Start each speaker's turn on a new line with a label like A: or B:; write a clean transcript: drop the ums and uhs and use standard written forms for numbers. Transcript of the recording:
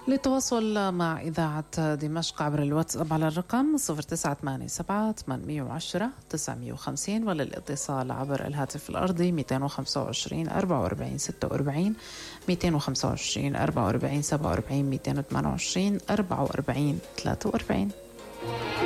A: للتواصل مع إذاعة دمشق عبر الواتساب على الرقم 0987-810-950 وللاتصال عبر الهاتف الأرضي 225 44 46 225 44 47 228 44 43.